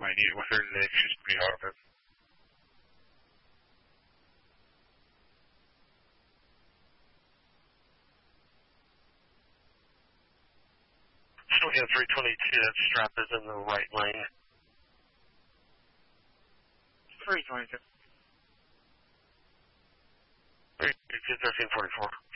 might need it with her today. She's pretty hot of it. So we have 322, that strap is in the right lane. 322. 1344.